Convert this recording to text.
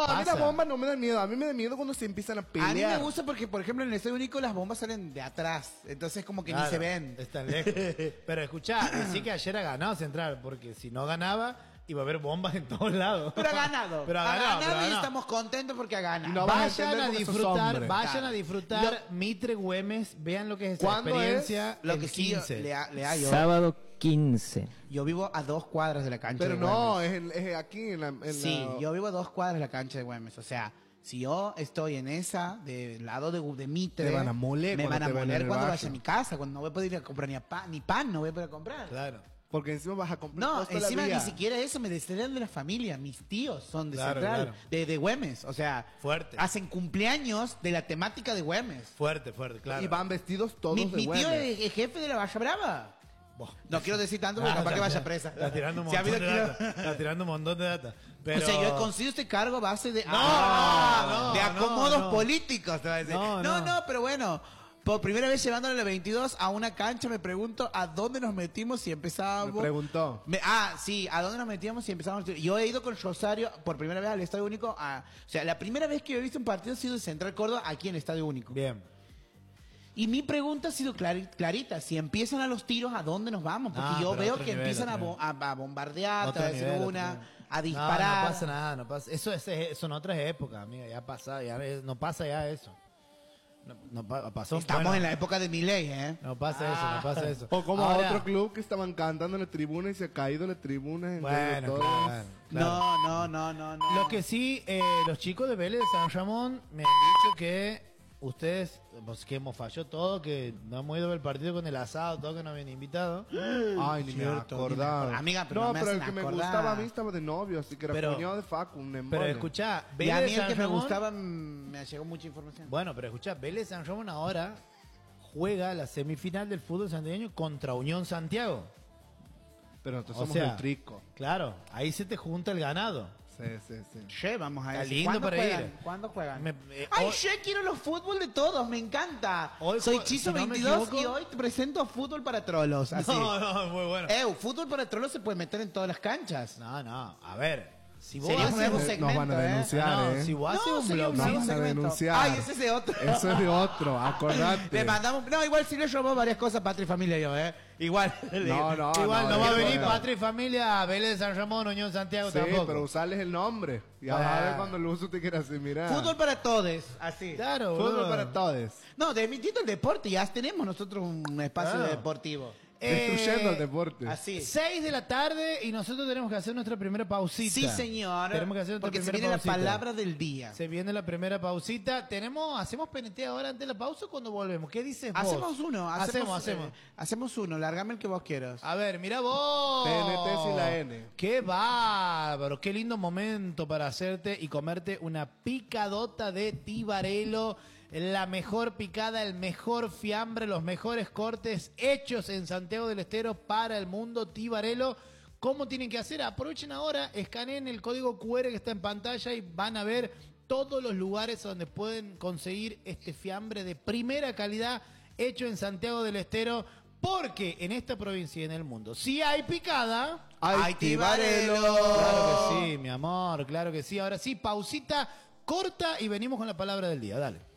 a mí pasa. las bombas no me dan miedo. A mí me da miedo cuando se empiezan a pelear. A mí me gusta porque, por ejemplo, en el Estadio Único las bombas salen de atrás. Entonces como que Claro, ni se ven. están lejos. Pero escuchá, decí que ayer ha ganado Central, porque si no ganaba, iba a haber bombas en todos lados. Pero ha ganado. Pero ha ha ganado, ganado pero y ganó. estamos contentos porque ha ganado. Y no vas a Vayan entender a porque sos disfrutar, hombre. vayan Claro. a disfrutar Mitre Güemes, vean lo que es esa ¿Cuándo experiencia. Lo el que sí 15. le hallo. Sábado 15. Yo vivo a 2 cuadras de la cancha Pero de no, Güemes. es aquí en la... Sí, yo vivo a 2 cuadras de la cancha de Güemes. O sea, si yo estoy en esa, del lado de Mitre, Te van a moler me cuando van a te vean en moler el cuando barrio. vaya a mi casa, cuando no voy a poder ir a comprar ni pan no voy a poder comprar. Claro. Porque encima vas a comprar No, cosas de la encima vía. ni siquiera eso, me desheredan de la familia. Mis tíos son de Claro, Central, claro. de Güemes. O sea, Fuerte. hacen cumpleaños de la temática de Güemes. Fuerte, fuerte, Y van vestidos todos Mi de tío Güemes. es jefe de la Barra Brava. Boh. No quiero decir tanto porque capaz que vaya presa. Está tirando un Si ha montón habido de kilo- data. Está tirando un montón de data. Pero... O sea, yo he conseguido este cargo a base de... no, de acomodos no. políticos, te voy a decir. No, no. Pero bueno, por primera vez llevándole la 22 a una cancha, me pregunto a dónde nos metimos y empezábamos... Me preguntó. Sí, ¿a dónde nos metíamos y empezábamos? Yo he ido con Rosario por primera vez al Estadio Único. O sea, la primera vez que he visto un partido ha sido de Central Córdoba aquí en el Estadio Único. Bien. Y mi pregunta ha sido clarita. Si empiezan a los tiros, ¿a dónde nos vamos? Porque Ah, yo pero veo otro que nivel, empiezan otro a bombardear, Otro a hacer nivel, otro una, nivel. a disparar. No pasa nada, no pasa. Eso son otras épocas, amiga. Ya pasa, no pasa ya eso. Pasó. Estamos bueno, en la época de Milei, ¿eh? No pasa eso, no pasa eso. O como Ahora- otro club que estaban cantando en la tribuna y se ha caído en la tribuna. Bueno, todos. claro, claro. No. Lo que sí, los chicos de Vélez de San Ramón me han dicho que ustedes, pues que hemos fallado todo, que no hemos ido a ver el partido con el asado, todo que nos habían invitado. Ay, ni me Cierto, acordaba. ni me Amiga, pero no me pero el hacen que me acordar. gustaba a mí estaba de novio, así que era Pero- cuñado de Facu, un Pero embole. escuchá, Y Vélez a de mí el San que me Ramón. gustaba me llegó mucha información. Bueno, pero escuchá, Vélez San Ramón ahora juega la semifinal del fútbol santiagueño contra Unión Santiago. Pero nosotros O somos sea, el trico. Claro, ahí se te junta el ganado. Sí. Che, vamos a Está ver. lindo ¿Cuándo para juegan? ir. ¿Cuándo juegan? Me- Ay, hoy- che, quiero los fútbol de todos, me encanta. Hoy Soy jue- Chizo si no me 22 equivoco- y hoy te presento fútbol para trolos. Así. No, muy bueno. Fútbol para trolos se puede meter en todas las canchas. No, a ver, si vos Sería un haces nuevo Nos segmento, van a denunciar, no, ¿eh? si vos haces un sería blog, Nos nuevo van a segmento. denunciar. Ay, ese es de otro. Eso es de otro, acordate. Le mandamos. No, igual si le robó varias cosas a Patria y Familia yo, Igual. No, igual no va a es venir bueno. Patria y Familia, Vélez de San Ramón, Unión Santiago Sí, tampoco. pero usarles el nombre. Y a Ah. ver cuando lo uso te quieras así, mira. Fútbol para todos. Así. Claro, Fútbol boludo. para todos. No, demitiendo el deporte, ya tenemos nosotros un espacio Claro. deportivo. Destruyendo el deporte. Así. 6 de la tarde y nosotros tenemos que hacer nuestra primera pausita. Sí, señor. Tenemos que hacer nuestra Porque se primera viene pausita. la palabra del día. Se viene la primera pausita. ¿Hacemos PNT ahora antes de la pausa o cuando volvemos? ¿Qué dices vos? Hacemos uno. Hacemos. Hacemos uno. Largame el que vos quieras. A ver, mira vos. TNT sin la N. Qué bárbaro, qué lindo momento para hacerte y comerte una picadota de Tibarelo. La mejor picada, el mejor fiambre, los mejores cortes hechos en Santiago del Estero para el mundo. Tibarelo. ¿Cómo tienen que hacer? Aprovechen ahora, escaneen el código QR que está en pantalla y van a ver todos los lugares donde pueden conseguir este fiambre de primera calidad hecho en Santiago del Estero. Porque en esta provincia y en el mundo, si hay picada, ¡Ay, Tibarelo! Claro que sí, mi amor, claro que sí. Ahora sí, pausita corta y venimos con la palabra del día. Dale.